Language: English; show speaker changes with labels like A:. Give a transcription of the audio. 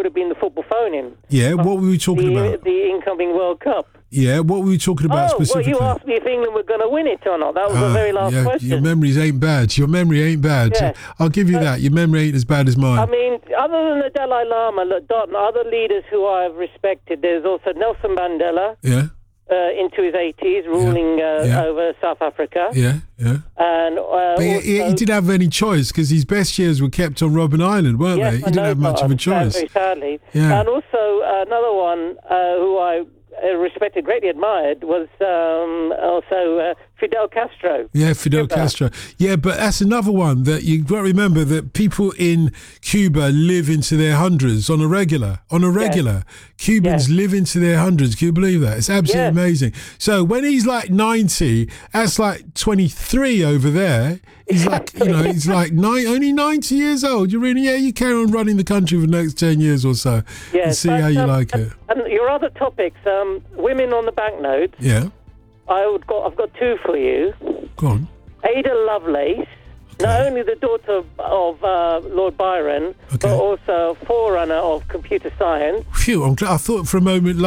A: would have been the football phone-in.
B: Yeah, what were we talking about?
A: The incoming World Cup.
B: Yeah, what were we talking about specifically?
A: Well, you asked me if England were going to win it or not. That was the very last question.
B: Your memories ain't bad. Your memory ain't bad.
A: Yeah.
B: I'll give you that. Your memory ain't as bad as mine.
A: I mean, other than the Dalai Lama, other leaders who I've respected, there's also Nelson Mandela.
B: Yeah.
A: Into his 80s, ruling over South Africa.
B: Yeah.
A: And
B: but he didn't have any choice because his best years were kept on Robben Island, weren't they? He didn't have much of a choice.
A: Very sadly.
B: Yeah.
A: And also another one who I respected, greatly admired, was also Fidel Castro.
B: Yeah, Fidel Castro. Yeah, but that's another one that you've got to remember, that people in Cuba live into their hundreds on a regular. Yes. Cubans live into their hundreds. Can you believe that? It's absolutely amazing. So when he's like 90, that's like 23 over there. He's like, he's like only 90 years old. You carry on running the country for the next 10 years or so.
A: Yes,
B: and see how you like it.
A: And your other topics, women on the banknotes.
B: Yeah.
A: I've got two for you.
B: Go on.
A: Ada Lovelace, not only the daughter of Lord Byron, but also a forerunner of computer science.
B: Phew, I thought for a moment